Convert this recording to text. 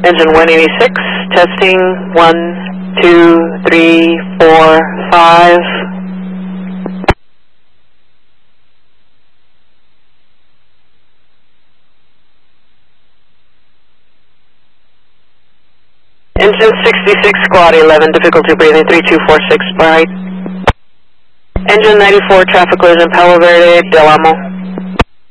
Engine 186, testing 1, 2, 3, 4, 5. Engine 66, squad 11, difficulty breathing 3246, right. Engine 94, traffic collision, Palo Verde, Del Amo.